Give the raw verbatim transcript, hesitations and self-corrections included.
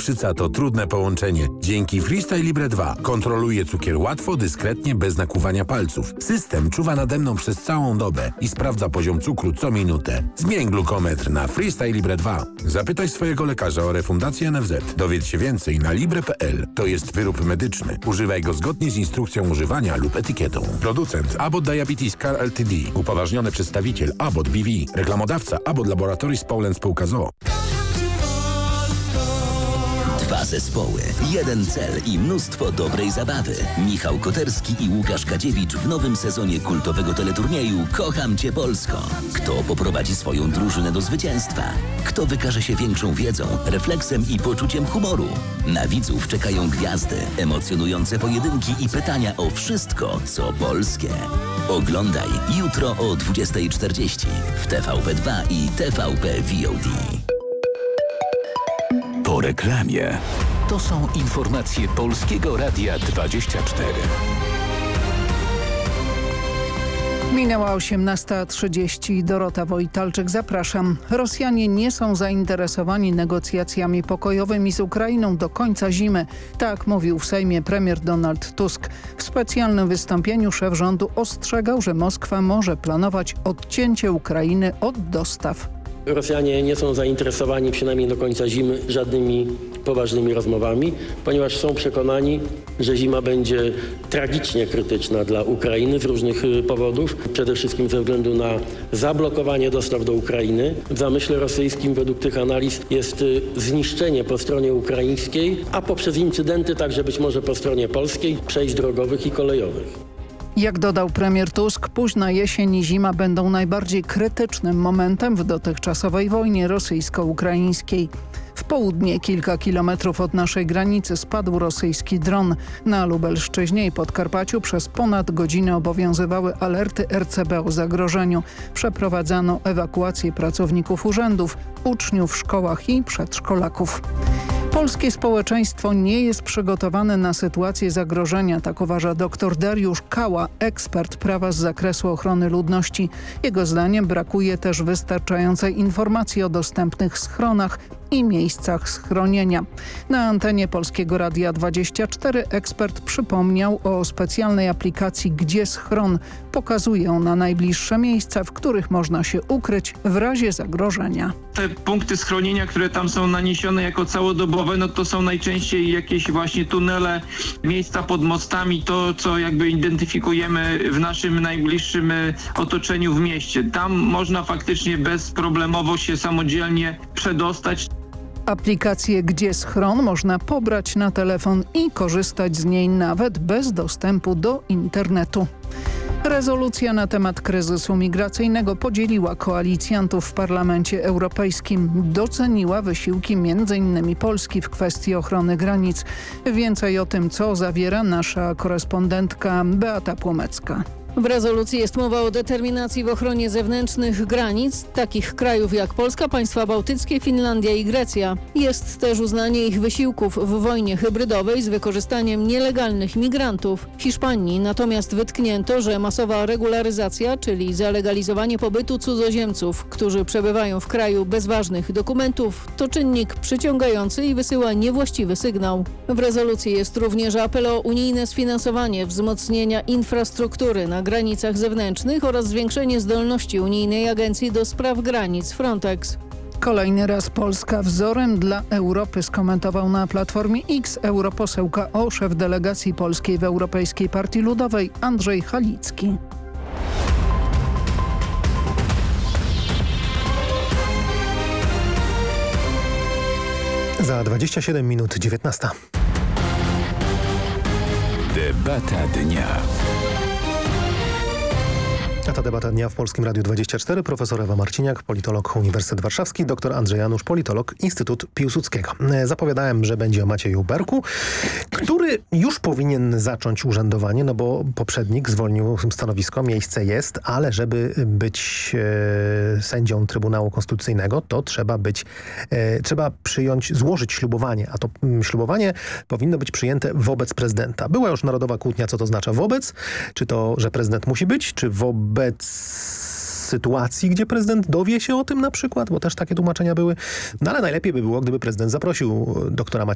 cukrzyca to trudne połączenie. Dzięki Freestyle Libre dwa kontroluję cukier łatwo, dyskretnie, bez nakłuwania palców. System czuwa nade mną przez całą dobę i sprawdza poziom cukru co minutę. Zmień glukometr na Freestyle Libre dwa. Zapytaj swojego lekarza o refundację N F Z. Dowiedz się więcej na libre kropka p l. To jest wyrób medyczny. Używaj go zgodnie z instrukcją używania lub etykietą. Producent Abbott Diabetes Care Ltd. Upoważniony przedstawiciel Abbott B V. Reklamodawca Abbott Laboratories Poland Spółka z o o. Dwa zespoły, jeden cel i mnóstwo dobrej zabawy. Michał Koterski i Łukasz Kadziewicz w nowym sezonie kultowego teleturnieju Kocham Cię Polsko. Kto poprowadzi swoją drużynę do zwycięstwa? Kto wykaże się większą wiedzą, refleksem i poczuciem humoru? Na widzów czekają gwiazdy, emocjonujące pojedynki i pytania o wszystko, co polskie. Oglądaj jutro o dwudziesta czterdzieści w T V P dwa i T V P V O D. Po reklamie. To są informacje Polskiego Radia dwadzieścia cztery. Minęła osiemnasta trzydzieści. Dorota Wojtalczyk, zapraszam. Rosjanie nie są zainteresowani negocjacjami pokojowymi z Ukrainą do końca zimy. Tak mówił w Sejmie premier Donald Tusk. W specjalnym wystąpieniu szef rządu ostrzegał, że Moskwa może planować odcięcie Ukrainy od dostaw. Rosjanie nie są zainteresowani przynajmniej do końca zimy żadnymi poważnymi rozmowami, ponieważ są przekonani, że zima będzie tragicznie krytyczna dla Ukrainy z różnych powodów. Przede wszystkim ze względu na zablokowanie dostaw do Ukrainy. W zamyśle rosyjskim według tych analiz jest zniszczenie po stronie ukraińskiej, a poprzez incydenty także być może po stronie polskiej przejść drogowych i kolejowych. Jak dodał premier Tusk, późna jesień i zima będą najbardziej krytycznym momentem w dotychczasowej wojnie rosyjsko-ukraińskiej. W południe, kilka kilometrów od naszej granicy, spadł rosyjski dron. Na Lubelszczyźnie i Podkarpaciu przez ponad godzinę obowiązywały alerty R C B o zagrożeniu. Przeprowadzano ewakuację pracowników urzędów, uczniów w szkołach i przedszkolaków. Polskie społeczeństwo nie jest przygotowane na sytuację zagrożenia, tak uważa dr Dariusz Kała, ekspert prawa z zakresu ochrony ludności. Jego zdaniem brakuje też wystarczającej informacji o dostępnych schronach i miejscach schronienia. Na antenie Polskiego Radia dwadzieścia cztery ekspert przypomniał o specjalnej aplikacji Gdzie Schron. Pokazuje ona najbliższe miejsca, w których można się ukryć w razie zagrożenia. Te punkty schronienia, które tam są naniesione jako całodobowe, no to są najczęściej jakieś właśnie tunele, miejsca pod mostami, to co jakby identyfikujemy w naszym najbliższym otoczeniu w mieście. Tam można faktycznie bezproblemowo się samodzielnie przedostać. Aplikację Gdzie Schron można pobrać na telefon i korzystać z niej nawet bez dostępu do internetu. Rezolucja na temat kryzysu migracyjnego podzieliła koalicjantów w Parlamencie Europejskim. Doceniła wysiłki między innymi Polski w kwestii ochrony granic. Więcej o tym, co zawiera nasza korespondentka Beata Płomecka. W rezolucji jest mowa o determinacji w ochronie zewnętrznych granic takich krajów jak Polska, państwa bałtyckie, Finlandia i Grecja. Jest też uznanie ich wysiłków w wojnie hybrydowej z wykorzystaniem nielegalnych migrantów. Hiszpanii natomiast wytknięto, że masowa regularyzacja, czyli zalegalizowanie pobytu cudzoziemców, którzy przebywają w kraju bez ważnych dokumentów, to czynnik przyciągający i wysyła niewłaściwy sygnał. W rezolucji jest również apel o unijne sfinansowanie wzmocnienia infrastruktury na granicach zewnętrznych oraz zwiększenie zdolności Unijnej Agencji do Spraw Granic Frontex. Kolejny raz Polska wzorem dla Europy, skomentował na Platformie X europoseł K O, szef delegacji polskiej w Europejskiej Partii Ludowej Andrzej Halicki. Za dwadzieścia siedem minut dziewiętnasta. Debata dnia. A ta debata dnia w Polskim Radiu dwadzieścia cztery. Profesor Ewa Marciniak, politolog Uniwersytet Warszawski, dr Andrzej Janusz, politolog Instytut Piłsudskiego. Zapowiadałem, że będzie o Macieju Berku, który już powinien zacząć urzędowanie, no bo poprzednik zwolnił stanowisko, miejsce jest, ale żeby być e, sędzią Trybunału Konstytucyjnego, to trzeba być, e, trzeba przyjąć, złożyć ślubowanie, a to mm, ślubowanie powinno być przyjęte wobec prezydenta. Była już narodowa kłótnia, co to oznacza wobec, czy to, że prezydent musi być, czy wobec sytuacji, gdzie prezydent dowie się o tym na przykład, bo też takie tłumaczenia były. No ale najlepiej by było, gdyby prezydent zaprosił doktora Macieja